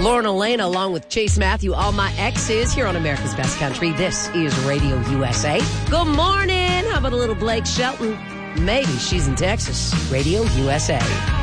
Lauren Elena along with Chase Matthew, All My Exes, here on America's Best Country. This is Radio USA. Good morning. How about a little Blake Shelton? Maybe she's in Texas. Radio USA.